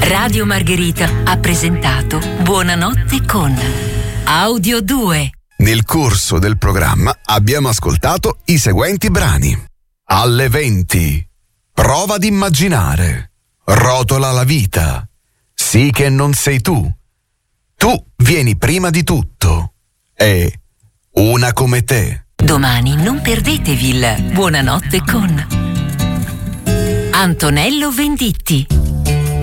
Radio Margherita ha presentato Buonanotte con Audio 2. Nel corso del programma abbiamo ascoltato i seguenti brani. Alle 20. Prova ad immaginare. Rotola la vita. Sì che non sei tu. Tu vieni prima di tutto. E Una come te. Domani non perdetevi il Buonanotte con Antonello Venditti.